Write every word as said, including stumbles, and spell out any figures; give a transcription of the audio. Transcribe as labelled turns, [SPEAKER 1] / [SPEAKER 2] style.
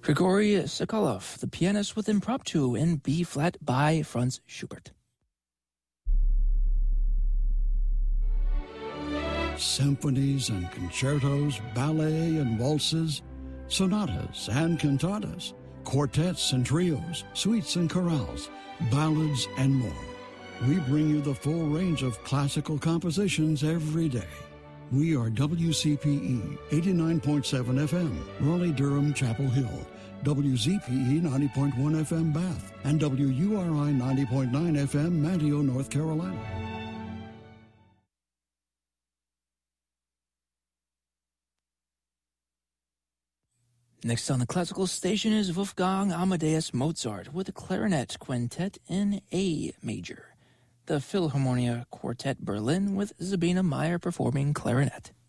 [SPEAKER 1] Grigory Sokolov, the pianist with Impromptu in B-flat by Franz Schubert.
[SPEAKER 2] Symphonies and concertos, ballet and waltzes, sonatas and cantatas, quartets and trios, suites and chorales, ballads and more. We bring you the full range of classical compositions every day. We are W C P E eighty-nine point seven F M, Raleigh-Durham, Chapel Hill, W Z P E ninety point one F M, Bath, and W U R I ninety point nine F M, Manteo, North Carolina.
[SPEAKER 1] Next on the classical station is Wolfgang Amadeus Mozart with a clarinet quintet in A major. The Philharmonia Quartet Berlin with Sabine Meyer performing clarinet.